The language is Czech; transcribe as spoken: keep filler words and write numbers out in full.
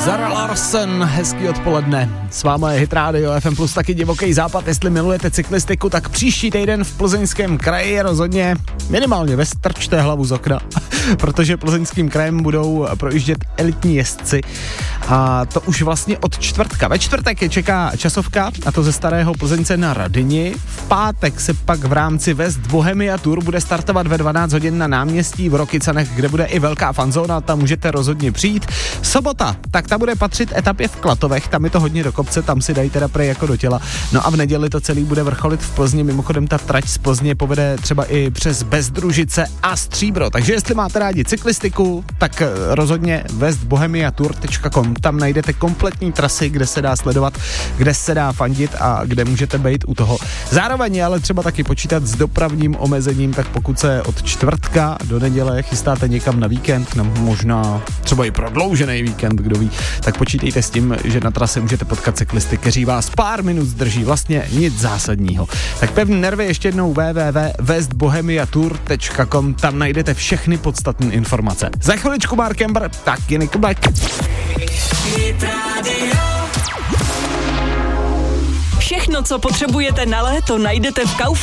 Zara Larsson, hezký odpoledne. S váma je Hit Radio F M plus, taky divoký západ. Jestli milujete cyklistiku, tak příští týden v Plzeňském kraji rozhodně minimálně vestrčte hlavu z okna, protože Plzeňským krajem budou projíždět elitní jezdci a to už vlastně od čtvrtka. Ve čtvrtek je čeká časovka, a to ze Starého Plzeňce na Radyni. V pátek se pak v rámci West Bohemia Tour bude startovat ve dvanáct hodin na náměstí v Rokycanech, kde bude i velká fanzóna, tam můžete rozhodně přijít. Sobota, tak ta bude patřit etapě v Klatovech, tam je to hodně do kopce, tam si dají teda prej jako do těla. No a v neděli to celý bude vrcholit v Plzni, mimochodem ta trať z Plzně povede třeba i přes Bezdružice a Stříbro, takže jestli máte rádi cyklistiku, tak rozhodně west bohemia tour tečka com, tam najdete kompletní trasy, kde se dá sledovat, kde se dá fandit a kde můžete být u toho. Zároveň je ale třeba taky počítat s dopravním omezením, tak pokud se od čtvrtka do neděle chystáte někam na víkend, nebo možná třeba i prodloužený víkend, kdo ví, tak počítejte s tím, že na trase můžete potkat cyklisty, kteří vás pár minut zdrží, vlastně nic zásadního. Tak pevný nervy ještě jednou w w w tečka west bohemia tour tečka com, tam najdete všechny podstatné informace. Za chviličku Mark Kember, taky Nick Black. Všechno, co potřebujete na léto, najdete v Kauflandu.